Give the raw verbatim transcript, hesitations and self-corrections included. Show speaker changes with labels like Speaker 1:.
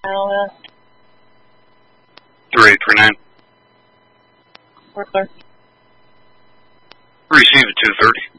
Speaker 1: three eight three nine.
Speaker 2: Four, sir.
Speaker 1: Receive at two thirty.